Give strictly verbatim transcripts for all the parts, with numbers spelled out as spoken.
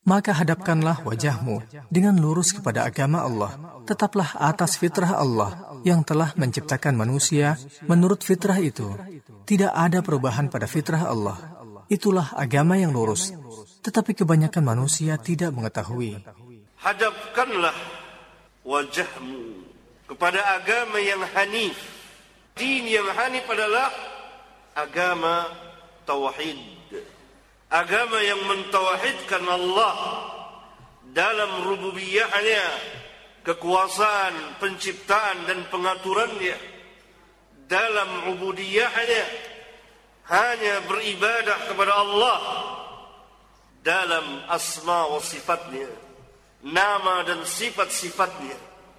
Maka hadapkanlah wajahmu dengan lurus kepada agama Allah. Tetaplah atas fitrah Allah yang telah menciptakan manusia menurut fitrah itu. Tidak ada perubahan pada fitrah Allah. Itulah agama yang lurus. Tetapi kebanyakan manusia tidak mengetahui. Hadapkanlah wajahmu kepada agama yang hanif. Din yang hanif adalah agama tauhid. Agama yang mentauhidkan Allah dalam rububiyahnya, kekuasaan, penciptaan dan pengaturannya. Dalam ubudiyahnya, hanya beribadah kepada Allah dalam asma wa sifatnya, nama dan sifat-sifatnya.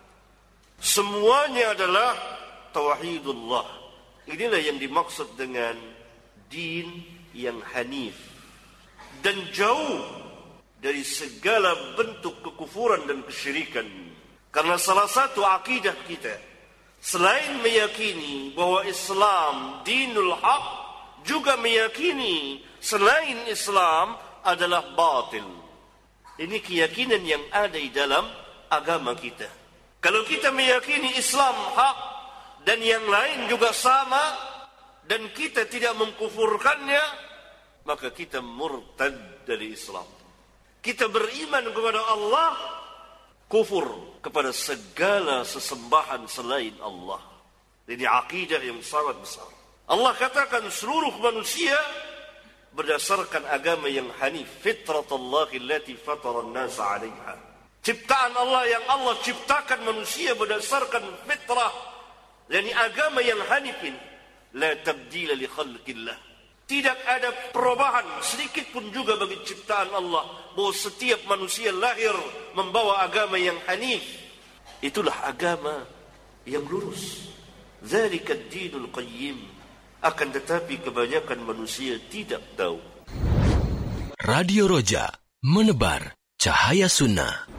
Semuanya adalah tauhidullah. Inilah yang dimaksud dengan din yang hanif dan jauh dari segala bentuk kekufuran dan kesyirikan. Karena salah satu akidah kita, selain meyakini bahwa Islam dinul haq, juga meyakini selain Islam adalah batil. Ini keyakinan yang ada di dalam agama kita. Kalau kita meyakini Islam hak dan yang lain juga sama, dan kita tidak mengkufurkannya, maka kita murtad dari Islam. Kita beriman kepada Allah, kufur kepada segala sesembahan selain Allah. Ini akidah yang sangat besar. Allah katakan seluruh manusia berdasarkan agama yang hanif, fitratallahi allati fatara an-nas 'alaiha. Ciptaan Allah yang Allah ciptakan manusia berdasarkan fitrah, yakni agama yang hanif ini. La tabdila li khalqillah. Tidak ada perubahan sedikit pun juga bagi ciptaan Allah, bahwa setiap manusia lahir membawa agama yang hanif. Itulah agama yang lurus. Dzalika ad-dinul qayyim. Akan tetapi kebanyakan manusia tidak tahu. Radio Roja, menebar cahaya sunnah.